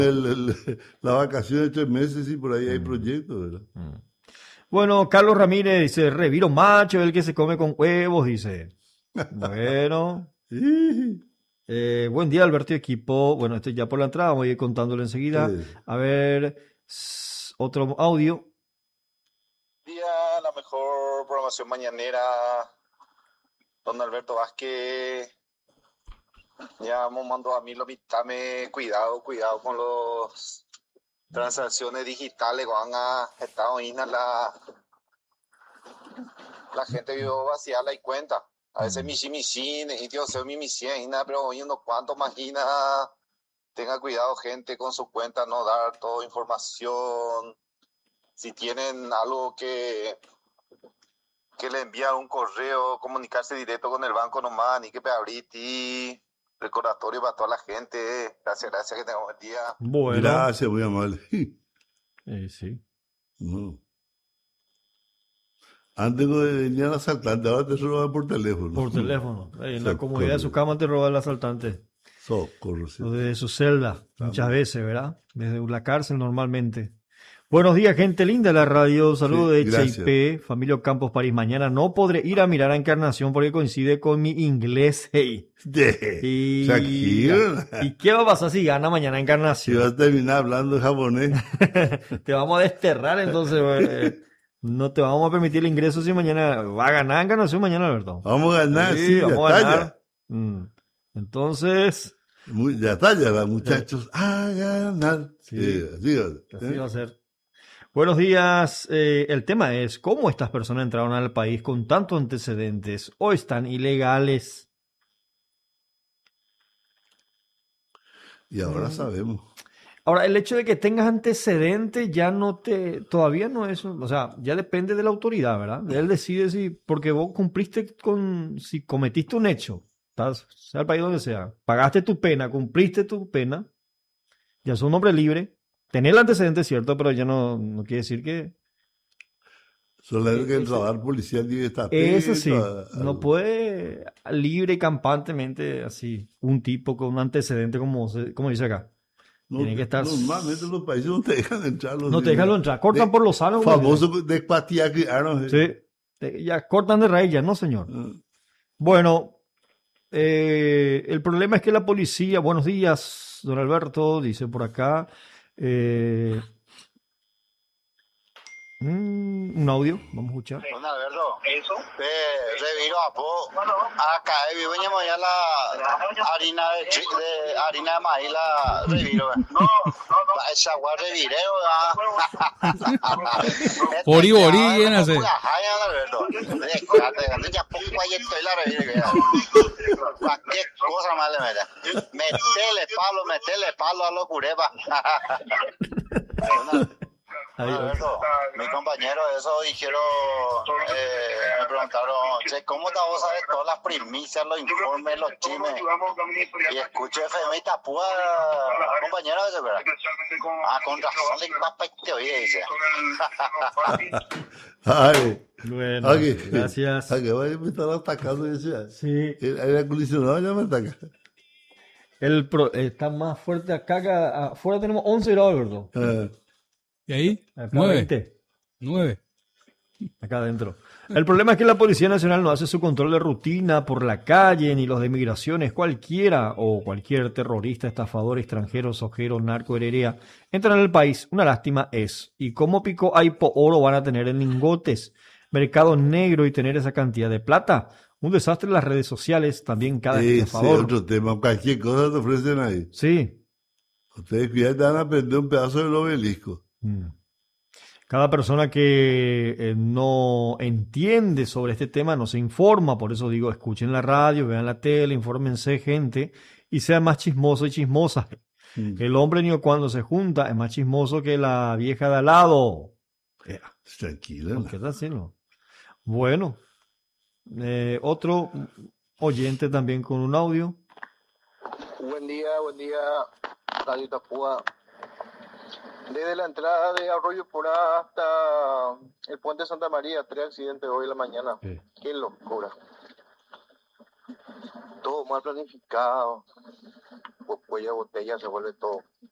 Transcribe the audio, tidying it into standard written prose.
La vacación de 3 meses y por ahí hay proyectos, ¿verdad? Bueno, Carlos Ramírez dice, reviro macho, el que se come con huevos, dice. Bueno. Buen día, Alberto y equipo. Bueno, esto ya por la entrada, voy a ir contándolo enseguida. A ver, otro audio. Día, la mejor programación mañanera. Don Alberto Vázquez. Ya me mandó a mí lo mitame, cuidado con los transacciones digitales, van a Estados Unidos la gente vio vaciar la cuenta. A veces mi necesito mi pero unos cuantos imagina. Tenga cuidado, gente, con su cuenta, no dar toda información. Si tienen algo que le envía un correo, comunicarse directo con el banco nomás, ni que abrir recordatorio para toda la gente. Gracias, que tengamos buen día. Bueno. Gracias, muy amable. Sí. No. Antes venían los asaltantes, ahora te roban por teléfono. Por teléfono. En la comodidad de su cama te roba el asaltante. Socorro, sí. O desde su celda, muchas veces, ¿verdad? Desde la cárcel normalmente. Buenos días, gente linda de la radio. Saludos de Cheipé, familia Campos París. Mañana no podré ir a mirar a Encarnación porque coincide con mi inglés. Hey. ¿Y qué va a pasar si gana mañana Encarnación? Si vas a terminar hablando japonés. Te vamos a desterrar entonces. No te vamos a permitir el ingreso si mañana va a ganar Encarnación mañana, Alberto. Vamos a ganar, sí, vamos a ganar. Entonces... ya está, ya, muchachos, a ganar. Sí, así va a ser. Buenos días. El tema es, ¿cómo estas personas entraron al país con tantos antecedentes o están ilegales? Y ahora sabemos. Ahora, el hecho de que tengas antecedentes ya todavía no es, o sea, ya depende de la autoridad, ¿verdad? Él decide porque vos si cometiste un hecho, sea el país donde sea, pagaste tu pena, cumpliste tu pena, ya sos un hombre libre. Tener el antecedente es cierto, pero ya no quiere decir que... Solo que el radar policial debe estar... Eso sí, no puede libre y campantemente así, un tipo con un antecedente como dice acá. Tiene que estar... Normalmente los países no te dejan entrar. No te dejan entrar, cortan por los sanos. Famoso de Patía que... Sí, ya cortan de raíz ya, no señor. Bueno, el problema es que la policía... Buenos días, don Alberto, dice por acá... un audio, vamos a escuchar. Don Alberto, eso. Reviro a po. Acá vivo ya la harina de maíz la reviro. No. Esa agua revireo. Bori, ¿quién hace? Cualquier cosa más le mete. Metele palo a los curepas. Alberto, mi compañero, eso dijeron, me preguntaron, ¿cómo te vos sabes todas las primicias, los informes, los chismes? Y escucho FM y Tapúa, compañero, eso, ¿verdad? Con razón, le papá y te oye, dice. Ay, bueno, gracias. Aquí me están atacando, decía. Sí. El aire acondicionado ya me ataca. Está más fuerte acá que afuera tenemos 11 grados, Alberto. ¿Y ahí? Acá 9. Acá adentro. El problema es que la Policía Nacional no hace su control de rutina por la calle, ni los de migraciones. Cualquiera o cualquier terrorista, estafador, extranjero, sojero, narco, herería, entran al país. Una lástima es. ¿Y cómo pico aipo oro van a tener en lingotes? Mercado negro y tener esa cantidad de plata. Un desastre en las redes sociales, también cada estafador. Sí, otro tema. Cualquier cosa te ofrecen ahí. Sí. Ustedes cuidan, te van a perder un pedazo del obelisco. Cada persona que no entiende sobre este tema no se informa, por eso digo, escuchen la radio, vean la tele, infórmense gente y sean más chismosos y chismosas. El hombre ni cuando se junta es más chismoso que la vieja de al lado. Tranquila. ¿Qué está haciendo? Bueno, otro oyente también con un audio. Buen día, Radio Tapúa. Desde la entrada de Arroyo Porá hasta el puente Santa María, 3 accidentes hoy en la mañana. Sí. Qué locura. Todo mal planificado. Pues cuello de botella se vuelve todo.